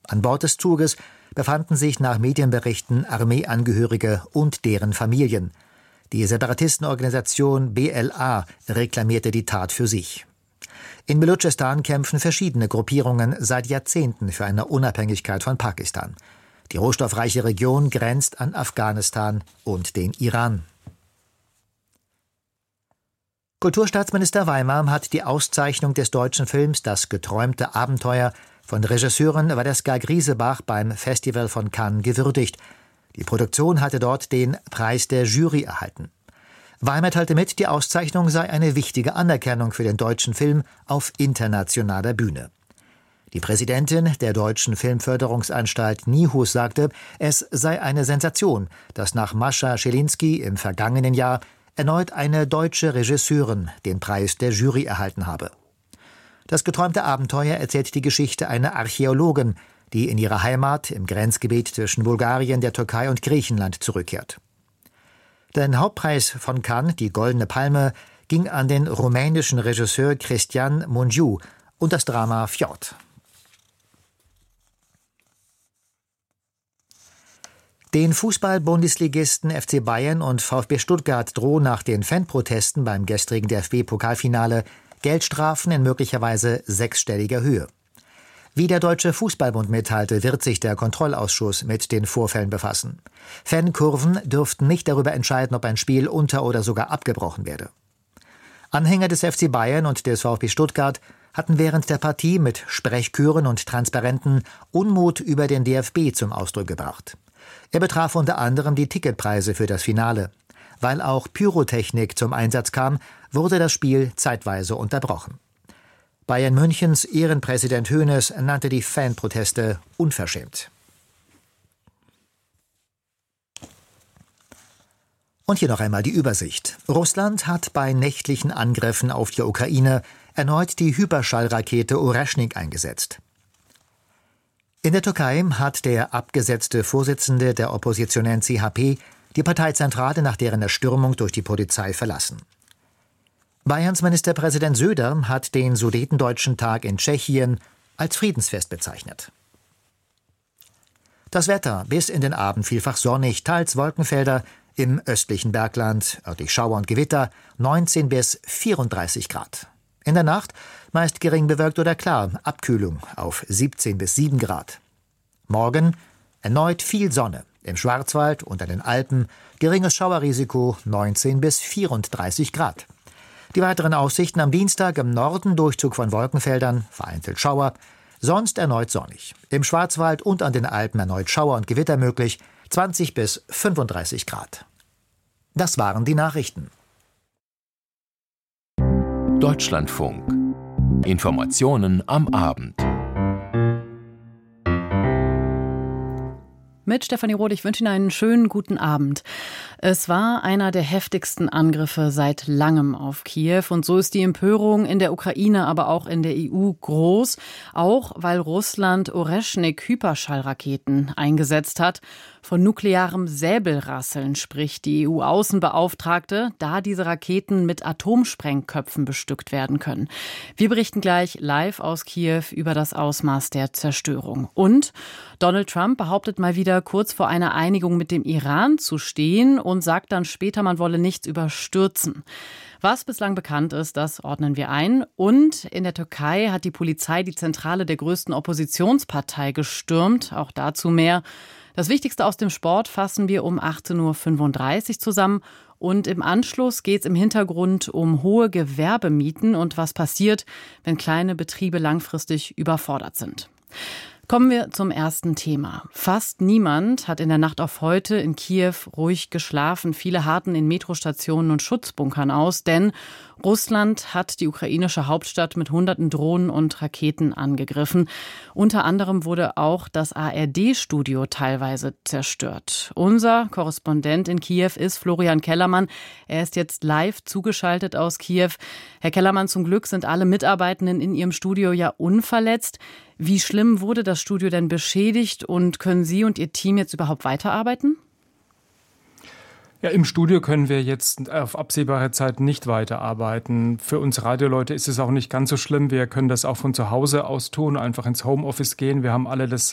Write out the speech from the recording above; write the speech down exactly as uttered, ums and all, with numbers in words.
An Bord des Zuges befanden sich nach Medienberichten Armeeangehörige und deren Familien. Die Separatistenorganisation B L A reklamierte die Tat für sich. In Belutschistan kämpfen verschiedene Gruppierungen seit Jahrzehnten für eine Unabhängigkeit von Pakistan. Die rohstoffreiche Region grenzt an Afghanistan und den Iran. Kulturstaatsminister Weimer hat die Auszeichnung des deutschen Films »Das geträumte Abenteuer« von Regisseurin Valeska Griesebach beim Festival von Cannes gewürdigt. Die Produktion hatte dort den Preis der Jury erhalten. Weimer teilte mit, die Auszeichnung sei eine wichtige Anerkennung für den deutschen Film auf internationaler Bühne. Die Präsidentin der Deutschen Filmförderungsanstalt Nihus sagte, es sei eine Sensation, dass nach Mascha Schelinski im vergangenen Jahr erneut eine deutsche Regisseurin den Preis der Jury erhalten habe. Das geträumte Abenteuer erzählt die Geschichte einer Archäologin, die in ihre Heimat im Grenzgebiet zwischen Bulgarien, der Türkei und Griechenland zurückkehrt. Der Hauptpreis von Cannes, die Goldene Palme, ging an den rumänischen Regisseur Cristian Mungiu und das Drama Fjord. Den Fußball-Bundesligisten F C Bayern und VfB Stuttgart drohen nach den Fanprotesten beim gestrigen D F B-Pokalfinale Geldstrafen in möglicherweise sechsstelliger Höhe. Wie der Deutsche Fußballbund mitteilte, wird sich der Kontrollausschuss mit den Vorfällen befassen. Fankurven dürften nicht darüber entscheiden, ob ein Spiel unter- oder sogar abgebrochen werde. Anhänger des F C Bayern und des VfB Stuttgart hatten während der Partie mit Sprechchören und Transparenten Unmut über den D F B zum Ausdruck gebracht. Er betraf unter anderem die Ticketpreise für das Finale. Weil auch Pyrotechnik zum Einsatz kam, wurde das Spiel zeitweise unterbrochen. Bayern Münchens Ehrenpräsident Hoeneß nannte die Fanproteste unverschämt. Und hier noch einmal die Übersicht. Russland hat bei nächtlichen Angriffen auf die Ukraine erneut die Hyperschallrakete Oreschnik eingesetzt. In der Türkei hat der abgesetzte Vorsitzende der Opposition N C H P die Parteizentrale nach deren Erstürmung durch die Polizei verlassen. Bayerns Ministerpräsident Söder hat den Sudetendeutschen Tag in Tschechien als Friedensfest bezeichnet. Das Wetter: bis in den Abend vielfach sonnig, teils Wolkenfelder, im östlichen Bergland örtlich Schauer und Gewitter, neunzehn bis vierunddreißig Grad. In der Nacht meist gering bewölkt oder klar, Abkühlung auf siebzehn bis sieben Grad. Morgen erneut viel Sonne, im Schwarzwald und an den Alpen geringes Schauerrisiko, neunzehn bis vierunddreißig Grad. Die weiteren Aussichten: am Dienstag im Norden Durchzug von Wolkenfeldern, vereinzelt Schauer, sonst erneut sonnig. Im Schwarzwald und an den Alpen erneut Schauer und Gewitter möglich, zwanzig bis fünfunddreißig Grad. Das waren die Nachrichten. Deutschlandfunk. Informationen am Abend. Mit Stefanie Roth, ich wünsche Ihnen einen schönen guten Abend. Es war einer der heftigsten Angriffe seit langem auf Kiew. Und so ist die Empörung in der Ukraine, aber auch in der E U groß. Auch weil Russland Oreschnik-Hyperschallraketen eingesetzt hat. Von nuklearem Säbelrasseln spricht die E U-Außenbeauftragte, da diese Raketen mit Atomsprengköpfen bestückt werden können. Wir berichten gleich live aus Kiew über das Ausmaß der Zerstörung. Und Donald Trump behauptet mal wieder, kurz vor einer Einigung mit dem Iran zu stehen und sagt dann später, man wolle nichts überstürzen. Was bislang bekannt ist, das ordnen wir ein. Und in der Türkei hat die Polizei die Zentrale der größten Oppositionspartei gestürmt. Auch dazu mehr. Das Wichtigste aus dem Sport fassen wir um achtzehn Uhr fünfunddreißig zusammen. Und im Anschluss geht es im Hintergrund um hohe Gewerbemieten und was passiert, wenn kleine Betriebe langfristig überfordert sind. Kommen wir zum ersten Thema. Fast niemand hat in der Nacht auf heute in Kiew ruhig geschlafen. Viele harrten in Metrostationen und Schutzbunkern aus, denn Russland hat die ukrainische Hauptstadt mit hunderten Drohnen und Raketen angegriffen. Unter anderem wurde auch das A R D-Studio teilweise zerstört. Unser Korrespondent in Kiew ist Florian Kellermann. Er ist jetzt live zugeschaltet aus Kiew. Herr Kellermann, zum Glück sind alle Mitarbeitenden in Ihrem Studio ja unverletzt. Wie schlimm wurde das Studio denn beschädigt und können Sie und Ihr Team jetzt überhaupt weiterarbeiten? Ja, im Studio können wir jetzt auf absehbare Zeit nicht weiterarbeiten. Für uns Radioleute ist es auch nicht ganz so schlimm. Wir können das auch von zu Hause aus tun, einfach ins Homeoffice gehen. Wir haben alle das